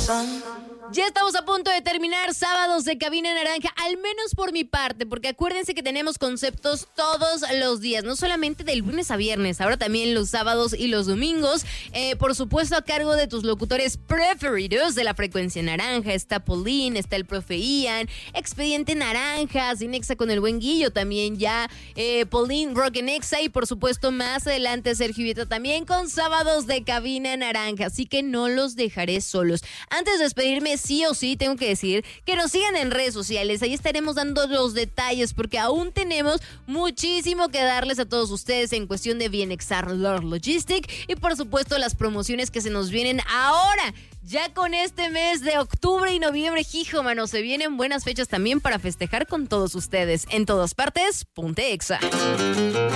Ya estamos a punto de terminar Sábados de Cabina Naranja, al menos por mi parte, porque acuérdense que tenemos conceptos todos los días, no solamente de lunes a viernes, ahora también los sábados y los domingos, por supuesto a cargo de tus locutores preferidos de la frecuencia naranja. Está Pauline, está el profe Ian, Expediente Naranja, Cinexa con el buen Guillo también ya, Pauline, Rock and Exa, y por supuesto más adelante Sergio Vieta también con Sábados de Cabina Naranja, así que no los dejaré solos. Antes de despedirme, sí o sí tengo que decir que nos sigan en redes sociales, ahí estaremos dando los detalles porque aún tenemos muchísimo que darles a todos ustedes en cuestión de Bienexar Logistic y por supuesto las promociones que se nos vienen ahora. Ya con este mes de octubre y noviembre, hijo, mano, se vienen buenas fechas también para festejar con todos ustedes. En todas partes, Ponte Exa.